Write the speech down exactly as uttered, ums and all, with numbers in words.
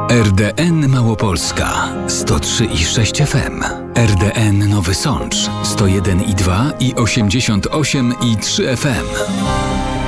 R D N Małopolska sto trzy i sześć F M, R D N Nowy Sącz sto jeden i dwa i osiemdziesiąt osiem i trzy F M.